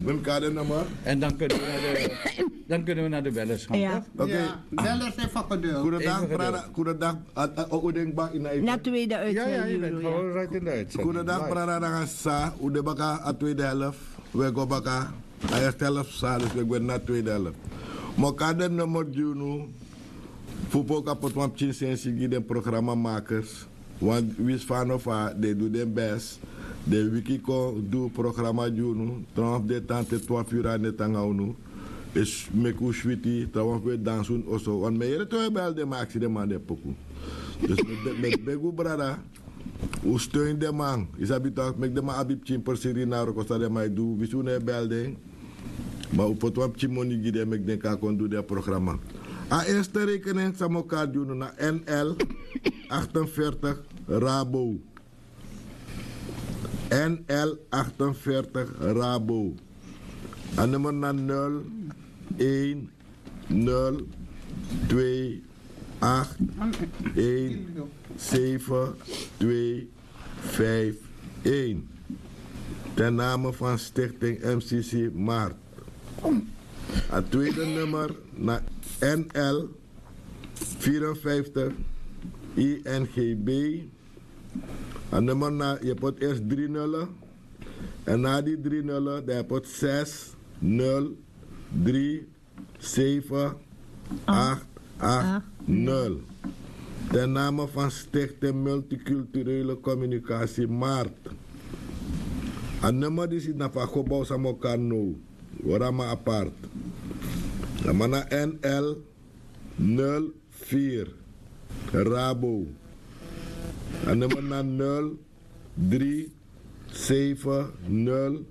Mijn kadernummer. En dan kunnen we naar de bellers gaan. Ja. Oké. Ja, bellers even geduld. Goedendag, Oedenkbak in de Na tweede Ja, uitzending. je bent Juro, gewoon right in de uitzending. Goedendag, Live. Prada Sa, Oedebaka, a tweede helft. We go baka, a eerste helft sa, dus we gaan naar tweede helft. Maar kadernummer Juno, voetbal kapot van Chinsensi, de programmamakers. Want wie is van of they do their best. De wikiko do programma Juno, vanaf de tante 12 uur aan de tangauno. Is meku switi, trouwens we dansen also. Want mij het wel de maxi de man de poku. Dus met begu brada, u steun de man. Is abita met de man abip chim per serie naar kosta de mij do. We zullen belden. Maar op het wap chimoni gide met de kan kon doen de programma. A eerste rekening sa elkaar doen naar NL 48 Rabo. NL 48 Rabo. En nummer naar 0 1 0 2 8 1 7 2 5 1. Ten name van Stichting MCC Maart. Het tweede nummer naar NL 54 INGB. En nummer naar, je hebt eerst 3 nullen. En na die 3 nullen, dan heb je 6 0 3 7 8 8 0. Ten name van Stichting Multiculturele Communicatie Maart. En nummer die zit naar van gebouw Samokano. Warama apart. Dan maar naar NL 04 Rabo. En nummer naar 0 3 7 0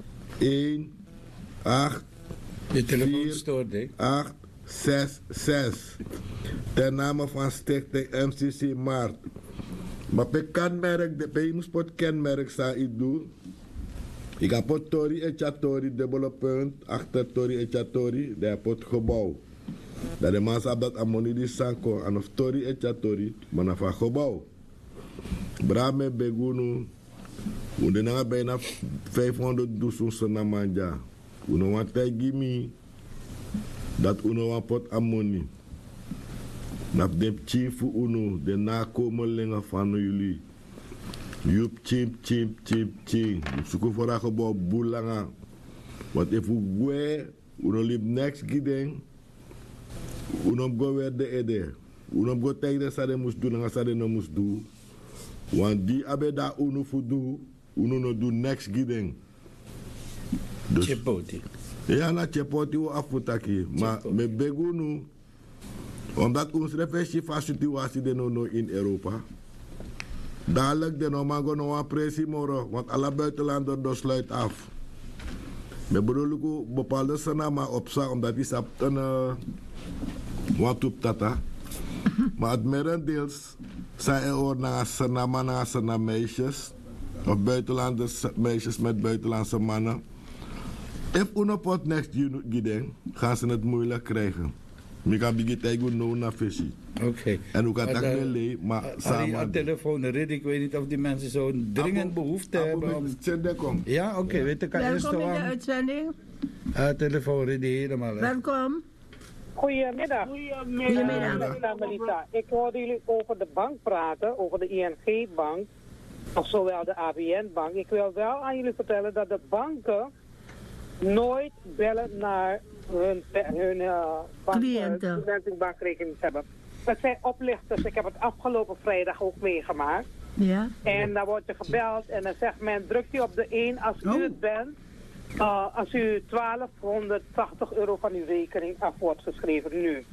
1 8 Je telefoon 4 stoort, hè? 8 6 6. Ten name van Stichting MCC Maart. Maar per kenmerk, per inspot kenmerk sta ik doe. Ik heb het Tori Echatori, dubbele punt, achter Tori Echatori, daar heb het gebouw. Dat de mensen hebben dat ammonie die sanko, en of Tori Echatori, maar naar van gebouw. Brame Begunu, we doen bijna 500 doezoen na manja. We doen wat gimi, dat we een pot ammonie. Nap de chief uno, de nakomelingen van jullie. Yup chimp chimp chimp chimp. Zoeken voor dat gebouw boelanga. Want if we uno liep next gideng, uno go weer de ede. Uno go tegen de sade moest doen en sade no moest doen. Want die abe da uno voor doen, uno no do next gideng. Dus, Chipoti. ja, na chepoti we afutaki. Maar me begunu, omdat ons reflectie van situatie de no in Europa. Dadelijk de normaal gewoon een pressie moro, want alle buitenlanders sluit af. We bedoelen ook bepaalde sanama opzag, omdat die sap een wat op tata. Maar het merendeels zijn er naar sanama, naar sanama meisjes, of buitenlanders meisjes met buitenlandse mannen. If uno pot next gideng, gaan ze het moeilijk krijgen. Ik kan begin no na visie. Oké. En hoe kan dat wel maar samen. samen. Telefoon rid, ik weet niet of die mensen zo'n dringend behoefte hebben. Om... Ja, oké, weet ik eerst welkom in de uitzending. Telefoon rid helemaal. Welkom. Goedemiddag. Goedemiddag. Melita. Ik hoorde jullie over de bank praten, over de ING-bank, of zowel de ABN-bank. Ik wil wel aan jullie vertellen dat de banken nooit bellen naar hun bankrekening hebben. Dat zijn oplichters. Ik heb het afgelopen vrijdag ook meegemaakt. Ja. En dan wordt je gebeld en dan zegt men, drukt u op de 1 als u het bent. Als u 1280 euro van uw rekening af wordt geschreven nu.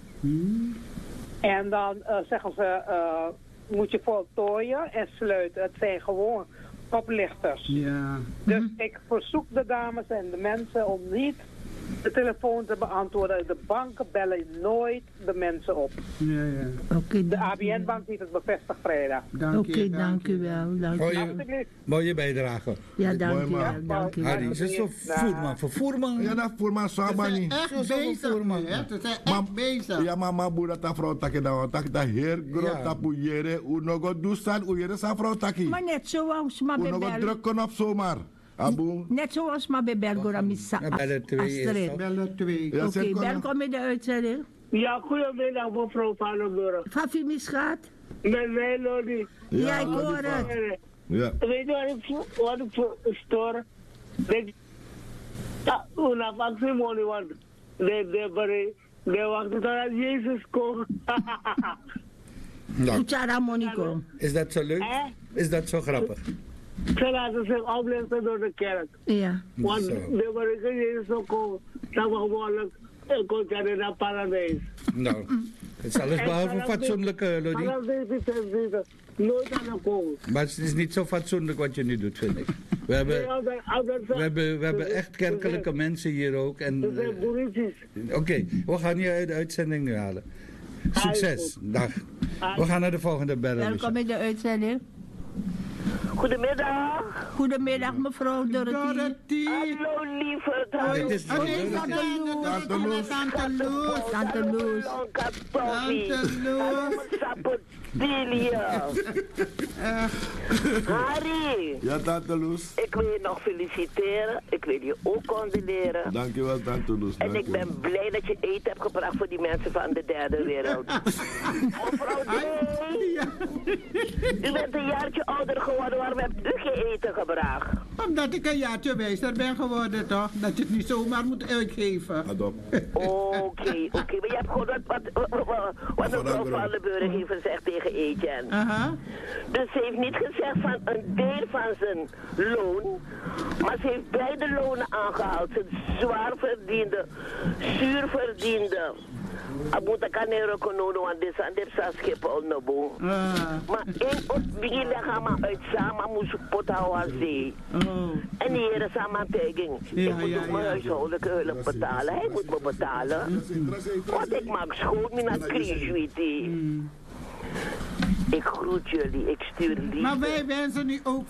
En dan zeggen ze, moet je voltooien en sluiten. Het zijn gewoon oplichters. Ja. Dus ik verzoek de dames en de mensen om niet de telefoon te beantwoorden. De banken bellen nooit de mensen op. Ja, ja. Oké, De ABN-bank heeft het bevestigd vrijdag. Oké, dank u wel. Dank u. Alsjeblieft. Mooie bijdrage. Ja, dank u Mooi, wel. man. Dank u Harry, wel. ze is zo voerman. Ja, dat voor mijn sabani. Echt Zo bezig, man. hè? Ze zijn echt bezig. Ja, maar boer dat vrouw takke dan, tak dat heer groot Ja. tapu jere, u nog wat doe staan, u jere sa vrouw takkie. Maar net zoals maar U nog wat bellen. drukken op zomaar. Abu. Net zoals maar bij Belgoramisa. Bellen 2 is Bellen 2. Ja, Oké, Bel, kom in de uitzending. Ja, goedemiddag mevrouw Vandenburg. Fafi misgaat? Met mij, Lodi. Ja, ik hoor het. Ja. Weet je wat ik stoor? Una facsimony, want de wachten tot Jezus komt. Nou, Kuchara Monico. is dat zo leuk? Is dat zo grappig? Ze laten zich oplezen door de kerk. Ja. Want Zo. de Amerikaanse Jezus zal komen, dan gewoonlijk komt hij naar het paradijs. Nou, het is alles behalve fatsoenlijk, Lodi. Vanaf deze tijd nooit aan de komen. Maar het is niet zo fatsoenlijk wat je nu doet, vind ik. We hebben echt kerkelijke mensen hier ook. En, Dat zijn boerietjes. Oké, we gaan je uit de uitzending nu halen. Succes, dag. We gaan naar de volgende bellen. Welkom in de uitzending. Goedemiddag. Goedemiddag mevrouw Dorothy. Hallo lieve Dit is Tante Loes. Tante Loes. Harry, Ja, Tante Loes. ik wil je nog feliciteren. Ik wil je ook condoleren. Dankjewel, Tante Loes. En ik ben blij dat je eten hebt gebracht voor die mensen van de derde wereld. Mevrouw Dree, u bent een jaartje ouder geworden. Waarom hebt u geen eten gebracht? Omdat ik een jaartje wijzer ben geworden, toch? Dat je het niet zomaar moet uitgeven. Oké. Maar je hebt gewoon wat mevrouw Van den Burg heeft gezegd tegen Etienne. Aha. Dus ze heeft niet gezegd van een deel van zijn loon, maar ze heeft beide lonen aangehaald. Zijn zwaar verdiende, zuur verdiende. Abuta kanero konono want dit zijn dit zijn Schiphol nobo. Maar één opbiggie leggen maar uit samen moest pothouden aan zee. En die heren samen tegen. Ik moet ook mijn huishoudelijke hulp betalen. Hij moet me betalen. Want ik maak schoon met een krieswitty. Ik groet jullie, ik stuur liefde. Maar wij wensen u ook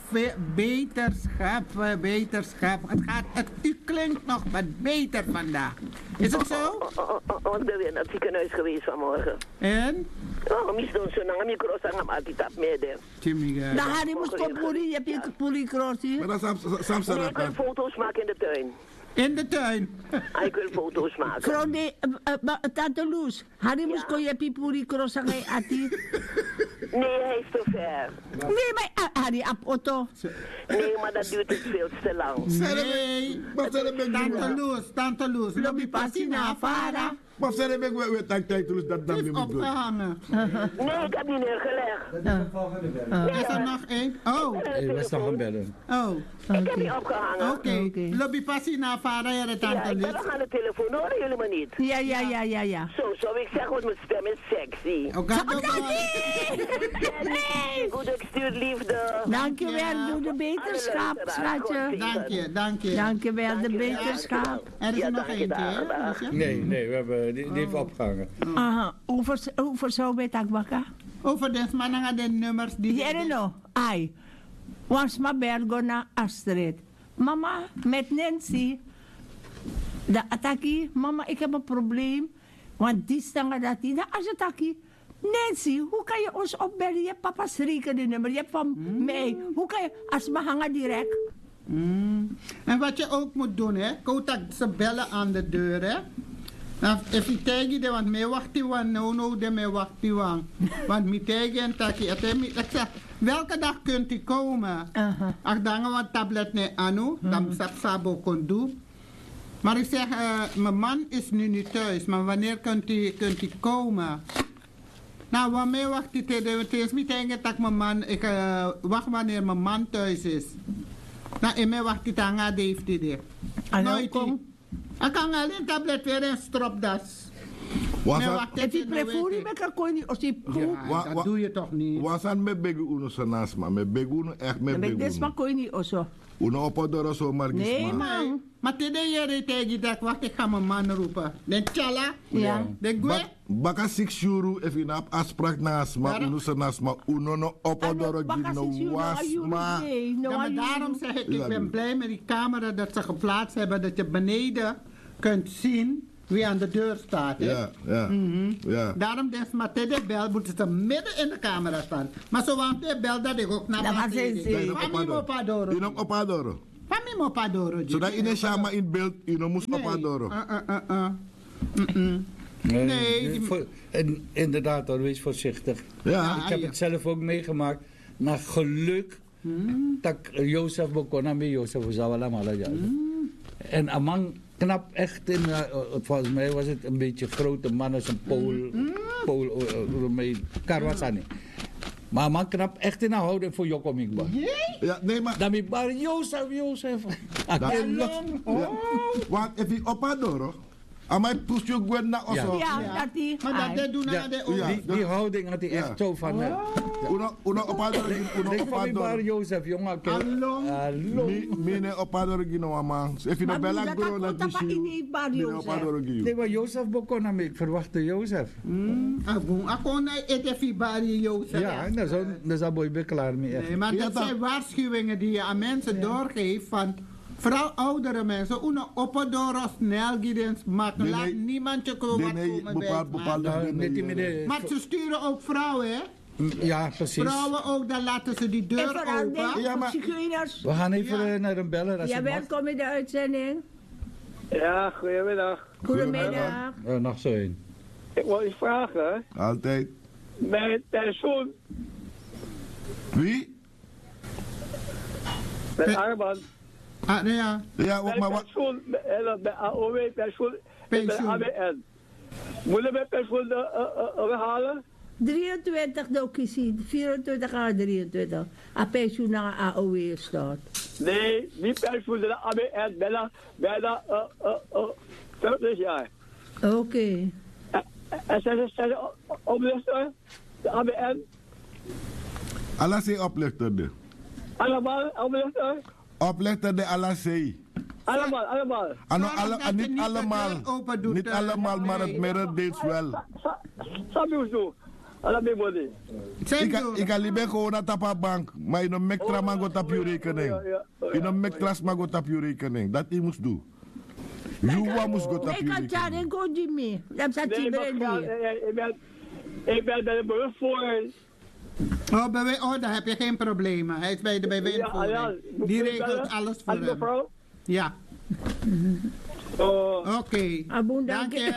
beterschap. U klinkt nog wat beter vandaag. Is het zo? Ik ben weer naar het ziekenhuis geweest vanmorgen. En? Oh, misschien zo'n lange micro sang altijd op midden. Nou, Harry moest kopuri, je hebt je kopuri crossie. Maar dan Nee, ik wil foto's maken in de tuin. In de tuin? Ik wil foto's maken. Vrouw Tante Loes, Harry moest kon je pipuri crossie ati. Nee, hij is te ver. Nee, maar Harry op auto. Nee, maar dat duurt het veel te lang. Nee. Tante Loes. Lobby passie na Fara. Maar ze hebben we tijd dus dat dan Heeft niet moet doen. opgehangen. Nee, ik heb niet neergelegd. Is er nog één? Oh. Hey, we staan gaan bellen. Oh. Ik heb niet opgehangen. Oké. Lobby passie na vara, ja, Ja, Tante ik ben Loes. nog aan de telefoon, horen jullie me niet? Ja. Zo, ik zeg, want mijn stem is sexy. Oké. Nee! Goed, ik stuur liefde. Dankjewel, doe de beterschap, schatje. Dank je. Dankjewel, de beterschap. Er is er nog eentje, hè? Nee, we hebben, die heeft opgehangen. Aha, over zo bij Tagbaka? Over deze mannen gaan de nummers die... Hier no, ai. Was ma bergo na Astrid. Mama, met Nancy. De ataki, mama, ik heb een probleem. Want die stanga dat die, als het ataki. Nancy, hoe kan je ons opbellen? Je hebt papa's rekeningnummer, je hebt van mij. Hoe kan je, als we hangen direct. En wat je ook moet doen, hè? Kotak ze bellen aan de deur, hè? Nou, even tegen de, want mij wacht die wan, no, de mij wacht die wan. Want mij tegen en taki, ik zeg, welke dag kunt u komen? Ach, dan gaan we een tablet ne anu, dan sabo kon doen. Maar ik zeg, mijn man is nu niet thuis, maar wanneer kunt u komen? Nou, waarmee wacht ik tegen? Het is niet tegen dat mijn man, ik wacht wanneer mijn man thuis is. Nou, in mij wacht ik aan heeft hij nooit. Ik kan alleen tablet weer en stropdas. Heb je preferie met kakoni of die poep? Dat doe je toch niet? Was aan me begu uno sanasma, me begu uno echt me begu. Dit maar kon je niet zo. Uno opadoro zo maar Nee, man. Maar tegen je tegen dat wacht, ik ga mijn man roepen. Den tjala? Ja. Den gwe? Baka 6 euro if in afspraak nasma uno sanasma uno no opadoro gino wasma. Ja, maar daarom zeg ik ben blij met die camera dat ze geplaatst hebben dat je beneden kunt zien wie aan de deur staat. Hè? Ja. Daarom des maar de bel moeten ze midden in de camera staan. Maar zo want de bel dat ik ook naar beneden. Inom opadoro. Van mij moet padoro. Zodat in een shama in beeld, je moest opadoro. Nee. Inderdaad hoor, wees voorzichtig. Ja. Ik heb het zelf ook meegemaakt. Naar geluk. Dat Jozef begon met Jozef Uzawala Malaja. En Amang knap echt volgens mij was het een beetje grote man als een Pool, Karwasani. Maar Amang knap echt in de houding voor Jokomingba. Ja, nee, maar... Dan ik maar Jozef. Want if je opadoro, amai push je gwen na oso. Ja, dat die. Maar dat doen naar de Die houding had hij echt zo van... Uno opadoro, uno Ik van opadoro. Jozef, jongen. Hallo. Mine opadoro gino ama. If je no bella gro na dishu, mine opadoro Nee, gino. maar Jozef begon aan mij. Ik verwachtte Jozef. Ako na ete bari Jozef. Ja, daar zou ik klaar mee. Echt. Nee, maar dat zijn waarschuwingen die je aan mensen doorgeeft van... Vooral oudere mensen, una opadoro snel giddens maken. Laat niemand je komen bij. Maar ze sturen ook vrouwen, hè? Ja, precies. Vrouwen ook, dan laten ze die deur open. Ja, maar... zigeuners. We gaan even naar een beller. Ja, welkom in de uitzending. Ja, goedemiddag. Goedemiddag. Nog zo een. Ik wil iets vragen. Altijd. Mijn pensioen, Wie? mijn Arman, Ah, nee, ja. Ja, mijn maar wat? pensioen, mijn AOW pensioen en mijn ABN. Moeten mijn pensioen halen? 23 dokisie, 24 à 23. A pensioen naar AOW staat. Nee, niet pensioen, de ABN, bijna 50 jaar. Oké. En zijn oplichter, de ABN, Allah say oplichter de. allemaal oplichter? Oplichter de Allah say. Allemaal. Niet allemaal. Niet allemaal, maar het merendeels wel. Sabi zo. Allemaal money. Ik ga liever gewoon naar tapa bank, maar je mektra mango tap je rekening. Je mektras mango tap je rekening. Dat je moest doen. Juwa moest go tap je Ik had rekening. daar een go Jimmy. Dat zat Nee, ik ben bij de beroep voor. Daar heb je geen probleem. Hij is bij de BW-invoering. Ja. Die regelt alles voor hem. Mevrouw? Ja. Oké. Abon, Dank je.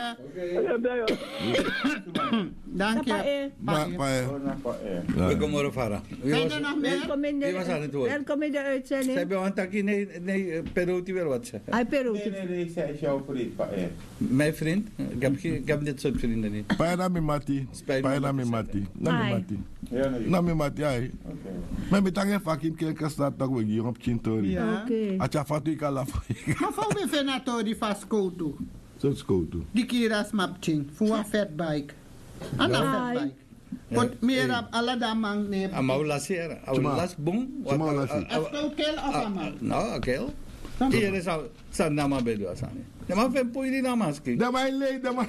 Dank je. Goedemorgen, Farah. Zijn er nog meer? Welkom in de uitzending. Zij hebben een takje, nee, Peruti wil wat zeggen. Hij Peruti. Nee, zij is jouw vriend, Mijn vriend? Ik heb dit soort vrienden niet. Paina mi mati. Paina mi mati. Na mi mati. Na mi mati ai. Maar met tangen fucking kerk staat dat we hier op Chintori. Oké. Atja fatu ikala. Maar voor me venatori vast koto. Zo skoto. Die kira smapching. Voor een fatbike. Een fatbike. Want meer op alle damang neem. Amau lasera. Las bong. Kel of amal? Nou, kel. Hier is nama bedo asani. Maar ven poei die namaski. Da mijn leed, da mijn...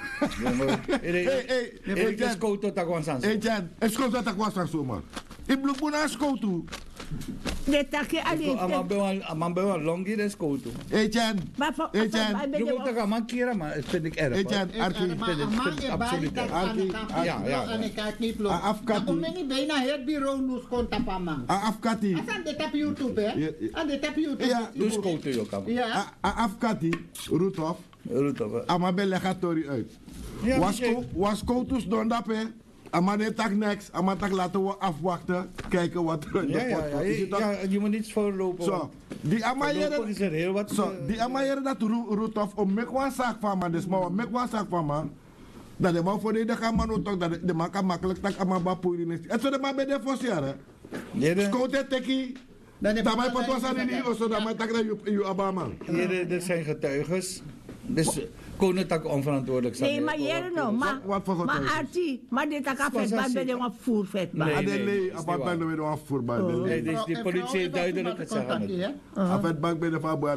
Ik is koto takwan sans. Hey Jan, het skoot dat ik was zomaar. Ik bloed boena skoto. Dit takje alleen. Amam bewan longi des koto. Hey Jan. Maar voor Je moet toch aan kira, maar dat vind ik erg. Hey Jan, Arki. Absoluut erg. Ja. En ik kijk niet vlog. Afkati. Om me niet bijna het bureau nu kon tapamang. Afkati. Asan dit op YouTube, hè? En dit op YouTube. Ja. Dus koto je kan. Ja. Afkati. Roetof. Amabelle gaat tori uit. Was kotus don dat, hè? Amane tak next, amatak laten we afwachten, kijken wat er in de pot komt. Ja, je moet niets voorlopen. Zo, die amayere dat roet of om mek wan zaak van man, dus maar mek wan zaak van man. Dat de man voor de gaan man ook dat de man kan makkelijk tak amaba poerin is. En zo de man bij de fosjaren. Skote teki. Dat mij pas was aan die osso dat mij tak dat je abaman. Er zijn getuigen. Dus konen tak onverantwoordelijk zijn. Nee, maar jij nog. Maar Artie, maar dit tak afzetbaar bij de afvoervetbaar. Nee, afzetbaar bij de afvoerbaar. Nee, de politie heeft duidelijk gezegd. Afzetbaar bij de afvoerbaar.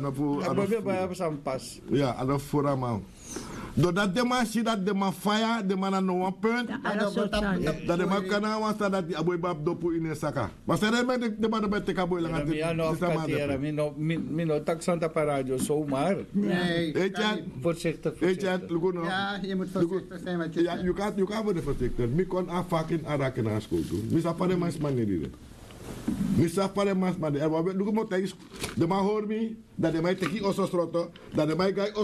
Ja, aan de voorraam. Doordat de man ziet dat de man fire, de man aan een punt, dat de man kan aanstaan dat die aboy bab dopu in een zaka. Maar ze hebben de man bij te kaboy lang aan het. Mino taxanta paradio zomaar. Nee. Voorzichtig. Ja, je moet voorzichtig zijn wat je zegt. Ja, je kan worden voorzichtig. Ik kon afvakken aan raken aan school doen. Ik zou van de mensen manieren. Misa pale mas mande. En wat we doen moet is de man hoor me dat de mij teki ososroto dat de mij gai